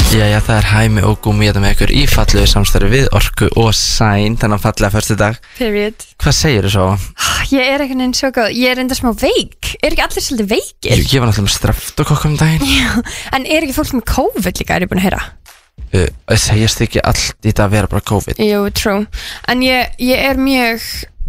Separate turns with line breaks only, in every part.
Jæja, það Hæmi og Gúmi þetta með ykkur í fallegu samstarfi við Orku og Sæn þennan fallega föstudag.
Period.
Hvað segirðu svo?
Ég einhvern veginn svo góð, ég enda smá veik. Ekki allir svolítið veikir?
Ég var náttúrulega með streptokokkum daginn.
Já, en ekki fólk með COVID líka, ég búin að heyra?
Segjast ekki allt í þetta að vera bara COVID?
Jú, true. En ég mjög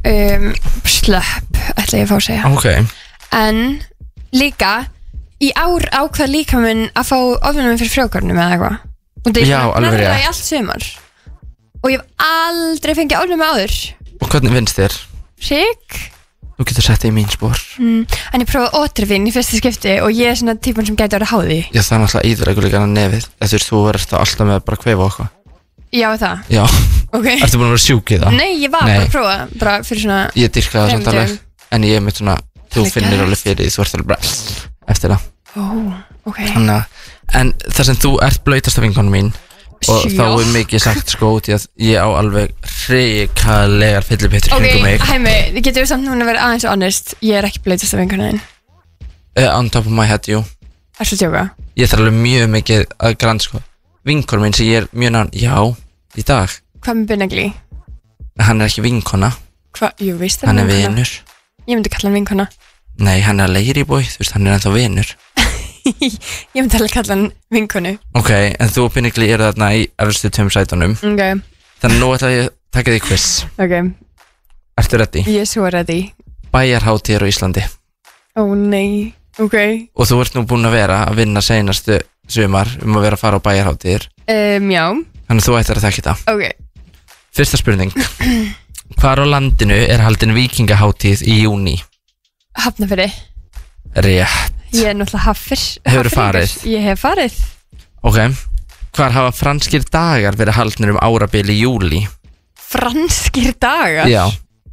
slöpp, ætla ég að fá að segja.
Ok.
En líka í ár ákvað líka minn að fá ofnum fyrir frjókornum eða eitthvað.
Já, alveg rétt.
Það í allt sumar. Og ég hef aldrei fengið ofnum áður.
Og hvernig finnst þér?
Hrygg.
Þú getur sett í mín spór.
En ég prófaði ótrifin í fyrsta skipti og ég svona típan sem gæti að háði.
Já, það náttúrulega íðulegur líka að nefið. Þú verður alltaf með bara kvefa og eitthvað.
Já, það?
Já.
Ok.
Ertu búin að vera sjúk í það?
Nei, ég var bara að prófa, bara fyrir svona.
Ég dyrka það samt alveg. En ég mitt svona, þú finnir alveg fyrir því, þú ert alveg bara eftir það.
Ok.
En þar sem þú ert blautasta vinkonum mín og þá mikið sagt sko út í að ég á alveg hrikalegar fyllipittur kringum mig.
Ok, Hæmi, þið getur samt núna að vera aðeins og honest. Ég ekki blautasta vinkonum þinn.
On top of my head, jú.
Ertu að tjóka?
Ég þarf alveg mjög mikið að grann sko. Vinkonum mín sem ég mjög nán, já, í dag.
Hvað með Binagli?
Hann ekki vinkona.
Jú, veist
hann vinur.
Ég myndi kalla hann vinkona.
Nei, hann Leiri boy, þú veist, hann ennþá vinur.
Ég myndi alveg kalla hann vinkonu.
Ok, en þú og Binagli eru þarna í efstu 2 sætunum.
Ok.
Þannig nú ætla ég að taka því quiz.
Ok.
Ertu ready?
Ég er svo ready.
Bæjarhátíðir á Íslandi.
Ó nei, ok.
Og þú ert nú búin að vera að vinna seinastu sumar að vera að fara á bæjarhátíðir.
Já.
Þannig þú ættir að þekka þetta.
Ok.
Fyrsta spurning. Hvar á landinu haldin víkingahátíð í júní?
Hafnarfirði.
Rétt.
Ég er náttúrulega hafnir.
Hefurðu farið?
Ég hef farið.
Ok. Hvar hafa franskir dagar verið haldnir árabil í júlí?
Franskir dagar?
Já.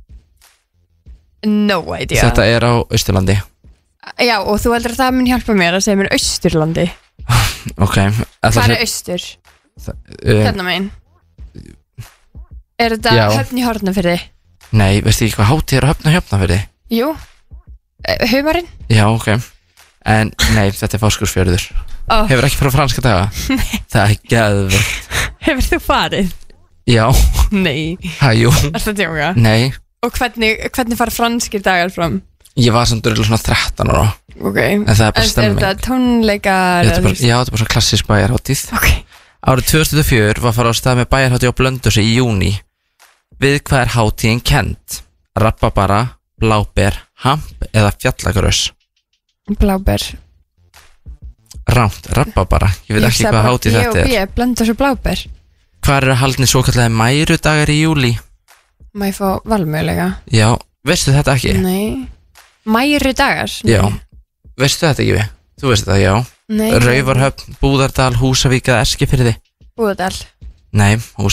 No idea.
Þetta á Austurlandi.
Já, og þú heldur að það mun hjálpa mér að segja mér Austurlandi.
Ok.
Hvað Austur? Hérna megin. Þetta Höfn í Hortnafirði?
Nei, veistu ekki hvað hátíð á Höfn í Hortnafirði?
Jú. Humarinn?
Já, ok. En nei, þetta Fáskursfjörður. Hefur ekki farið á franska daga?
Nei.
Það geðveikt.
Hefur þú farið?
Já.
Nei.
Jú.
Ertu að tjóka?
Nei.
Og hvernig fara franskir dagar fram?
Ég var samt örgulega svona 13 ára.
Ok.
En það bara stemming.
Er þetta tónleikar?
Já, þetta er bara svona klassísk bæjarhátíð.
Ok.
Árið 2004 var farið á stað með bæjarhátíð á Blönduósi í júní. Við hvað hátíðin kennd? Rabarbara, bláber, hamp eða fjallagrös?
Bláber.
Rámt, rabarbara. Ég veit ekki hvað hátíð þetta er.
Ég Blönduós og bláber.
Hvar haldnir svo kallaði mæru dagar í júlí?
Má ég fá valmögulega?
Já, veistu þetta ekki?
Nei. Mæru dagar?
Já. Veistu þetta ekki við? Þú veist þetta, já.
Nei.
Raufarhöfn, Búðardal, Húsavík eða Eskifirði?
Búðardal.
Nei,